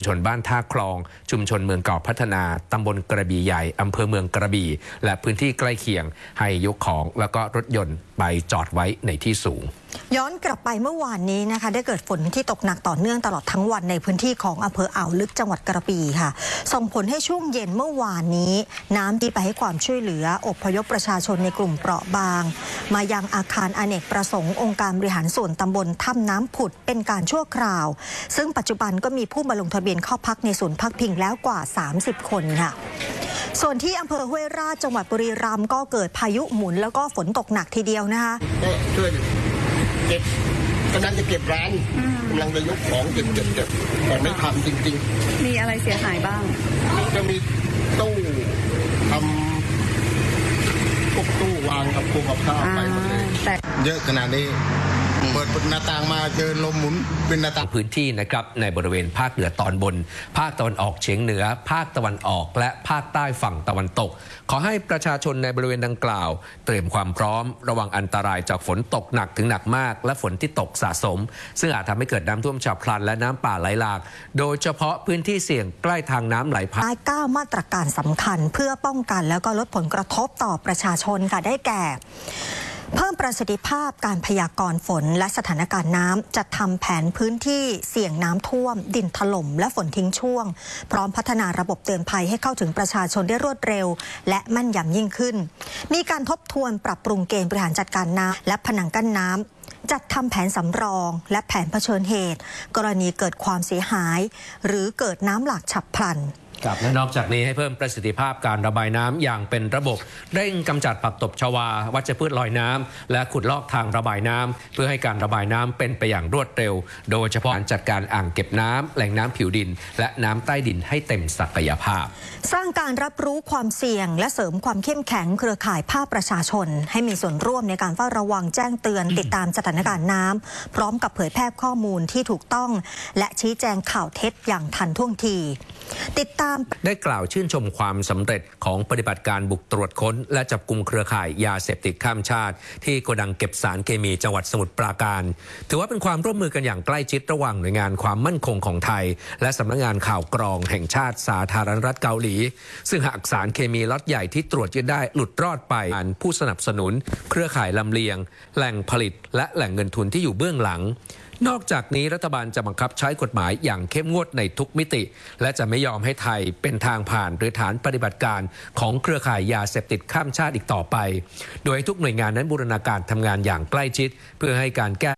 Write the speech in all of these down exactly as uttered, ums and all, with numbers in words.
ชนบ้านท่าคลองชุมชนเมืองเก่าพัฒนาตำบลกระบี่ใหญ่อำเภอเมืองกระบี่และพื้นที่ใกล้เคียงให้ยกของแล้วก็รถยนต์ไปจอดไว้ในที่สูงย้อนกลับไปเมื่อวานนี้นะคะได้เกิดฝนที่ตกหนักต่อเนื่องตลอดทั้งวันในพื้นที่ของอำเภออ่าวลึกจังหวัดกระบี่ค่ะส่งผลให้ช่วงเย็นเมื่อวานนี้น้ำที่ไปให้ความช่วยเหลืออพยพประชาชนในกลุ่มเปราะบางมายังอาคารอเนกประสงค์องค์การบริหารส่วนตำบลถ้ำน้ำผุดเป็นการชั่วคราวซึ่งปัจจุบันก็มีผู้มาลงทะเบียนเข้าพักในศูนย์พักพิงแล้วกว่าสามสิบคนค่ะส่วนที่อำเภอห้วยราชจังหวัดบุรีรัมย์ก็เกิดพายุหมุนแล้วก็ฝนตกหนักทีเดียวนะคะก็ช่วยเก็บกำลังจะเก็บร้านกำลังจะยกของเก็บเก็บเก็บแต่ไม่ทำจริงๆมีอะไรเสียหายบ้างจะมีตู้ทำพวกตู้วางกับพวกกับข้าวไปหมดเลยเยอะขนาดนี้เปิดหน้าต่างมาเจอลมหมุนเป็นหน้าต่างพื้นที่นะครับในบริเวณภาคเหนือตอนบนภาคตะวันออกเฉียงเหนือภาคตะวันออกและภาคใต้ฝั่งตะวันตกขอให้ประชาชนในบริเวณดังกล่าวเตรียมความพร้อมระวังอันตรายจากฝนตกหนักถึงหนักมากและฝนที่ตกสะสมซึ่งอาจทำให้เกิดน้ำท่วมฉับพลันและน้ำป่าไหลหลากโดยเฉพาะพื้นที่เสี่ยงใกล้ทางน้ำไหลผ่านเก้ามาตรการสำคัญเพื่อป้องกันแล้วก็ลดผลกระทบต่อประชาชนค่ะได้แก่เพิ่มประสิทธิภาพการพยากรณ์ฝนและสถานการณ์น้ำจัดทำแผนพื้นที่เสี่ยงน้ำท่วมดินถล่มและฝนทิ้งช่วงพร้อมพัฒนาระบบเตือนภัยให้เข้าถึงประชาชนได้รวดเร็วและแม่นยำยิ่งขึ้นมีการทบทวนปรับปรุงเกณฑ์บริหารจัดการน้ำและผนังกั้นน้ำจัดทำแผนสำรองและแผนเผชิญเหตุกรณีเกิดความเสียหายหรือเกิดน้ำหลากฉับพลันและนอกจากนี้ให้เพิ่มประสิทธิภาพการระบายน้ำอย่างเป็นระบบเร่งกำจัดผักตบชวาวัชพืชลอยน้ำและขุดลอกทางระบายน้ำเพื่อให้การระบายน้ำเป็นไปอย่างรวดเร็วโดยเฉพาะการจัดการอ่างเก็บน้ำแหล่งน้ำผิวดินและน้ำใต้ดินให้เต็มศักยภาพสร้างการรับรู้ความเสี่ยงและเสริมความเข้มแข็งเครือข่ายภาคประชาชนให้มีส่วนร่วมในการเฝ้าระวังแจ้งเตือนติดตามสถานการณ์น้ำพร้อมกับเผยแพร่ข้อมูลที่ถูกต้องและชี้แจงข่าวเท็จอย่างทันท่วงทีติดตามได้กล่าวชื่นชมความสำเร็จของปฏิบัติการบุกตรวจค้นและจับกุมเครือข่ายยาเสพติดข้ามชาติที่โกดังเก็บสารเคมีจังหวัดสมุทรปราการถือว่าเป็นความร่วมมือกันอย่างใกล้ชิดระหว่างหน่วยงานความมั่นคงของไทยและสำนักงานข่าวกรองแห่งชาติสาธารณรัฐเกาหลีซึ่งหากสารเคมีล็อตใหญ่ที่ตรวจยึดได้หลุดรอดไปผู้สนับสนุนเครือข่ายลำเลียงแหล่งผลิตและแหล่งเงินทุนที่อยู่เบื้องหลังนอกจากนี้รัฐบาลจะบังคับใช้กฎหมายอย่างเข้มงวดในทุกมิติและจะไม่ยอมให้ไทยเป็นทางผ่านหรือฐานปฏิบัติการของเครือข่ายยาเสพติดข้ามชาติอีกต่อไปโดยทุกหน่วยงานนั้นบูรณาการทำงานอย่างใกล้ชิดเพื่อให้การแก้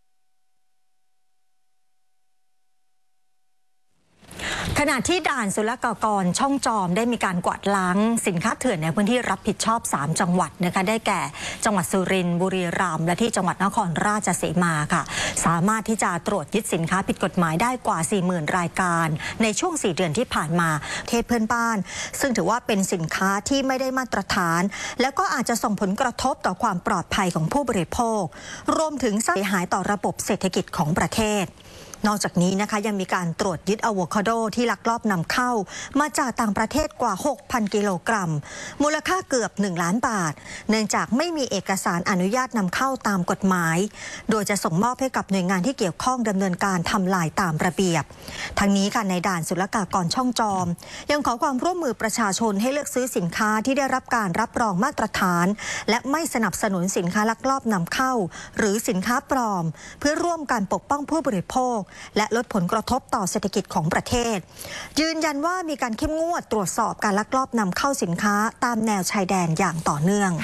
ขณะที่ด่านศุลกากรช่องจอมได้มีการกวาดล้างสินค้าเถื่อนในพื้นที่รับผิดชอบสามจังหวัดนะคะได้แก่จังหวัดสุรินทร์บุรีรัมย์และที่จังหวัดนครราชสีมาค่ะสามารถที่จะตรวจยึดสินค้าผิดกฎหมายได้กว่า สี่หมื่น รายการในช่วงสี่เดือนที่ผ่านมาประเทศเพื่อนบ้านซึ่งถือว่าเป็นสินค้าที่ไม่ได้มาตรฐานแล้วก็อาจจะส่งผลกระทบต่อความปลอดภัยของผู้บริโภครวมถึงเสียหายต่อระบบเศรษฐกิจของประเทศนอกจากนี้นะคะยังมีการตรวจยึดอะโวคาโดที่ลักลอบนำเข้ามาจากต่างประเทศกว่า หกพัน กิโลกรัมมูลค่าเกือบหนึ่งล้านบาทเนื่องจากไม่มีเอกสารอนุญาตนำเข้าตามกฎหมายโดยจะส่งมอบให้กับหน่วยงานที่เกี่ยวข้องดำเนินการทำลายตามระเบียบทั้งนี้ค่ะในด่านศุลกากรช่องจอมยังขอความร่วมมือประชาชนให้เลือกซื้อสินค้าที่ได้รับการรับรองมาตรฐานและไม่สนับสนุนสินค้าลักลอบนำเข้าหรือสินค้าปลอมเพื่อร่วมกันปกป้องผู้บริโภคและลดผลกระทบต่อเศรษฐกิจของประเทศยืนยันว่ามีการเข้มงวดตรวจสอบการลักลอบนำเข้าสินค้าตามแนวชายแดนอย่างต่อเนื่อง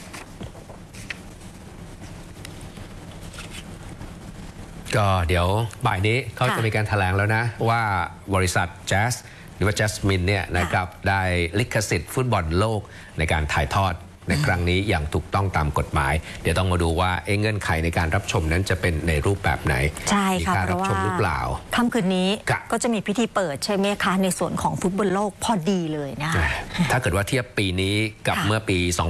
ก็เดี๋ยวบ่ายนี้เขาจะมีการแถลงแล้วนะว่าบริษัทแจ๊สหรือว่าแจสมินเนี่ยนะครับได้ลิขสิทธิ์ฟุตบอลโลกในการถ่ายทอดในครั้งนี้อย่างถูกต้องตามกฎหมายเดี๋ยวต้องมาดูว่าเงื่อนไขในการรับชมนั้นจะเป็นในรูปแบบไหนใช่ค่ะมีการรับชมหรือเปล่าค่ำคืนนี้ก็จะมีพิธีเปิดใช่ไหมคะในส่วนของฟุตบอลโลกพอดีเลยนะถ้าเกิดว่าเทียบปีนี้กับเมื่อปี